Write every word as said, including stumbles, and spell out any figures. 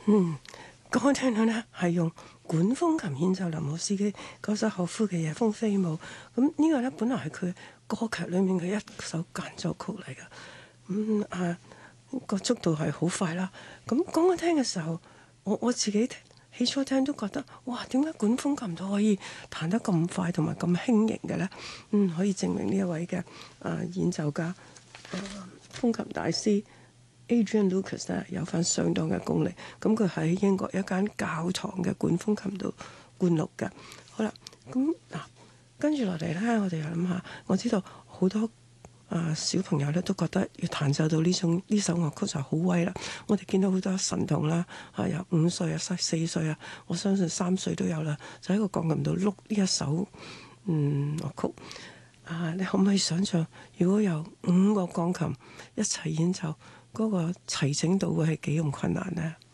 嗯，剛剛聽到咧係用管風琴演奏林姆斯基嗰首後呼嘅夜風飛舞，咁呢個咧本來係佢歌劇裏面嘅一首間奏曲嚟嘅。咁啊個速度係好快啦。咁剛剛聽嘅時候，我我自己起初聽都覺得，哇！點解管風琴都可以彈得咁快同埋咁輕盈嘅咧？嗯，可以證明呢一位嘅啊演奏家、啊、風琴大師 Adrian Lucas 咧有翻相當嘅功力。咁佢喺英國一間教堂嘅管風琴度灌錄嘅。好啦，咁嗱跟住落嚟咧，我哋又諗下，我知道好多啊小朋友咧都覺得要彈奏到呢種呢首樂曲就好威啦。我哋見到好多神童啦，啊有五歲啊、四歲啊，我相信三歲都有啦，就喺個鋼琴度碌呢一首嗯樂曲。啊，你可唔可以想象，如果有五個鋼琴一齊演奏，嗰個齊整度會係幾咁困難呢？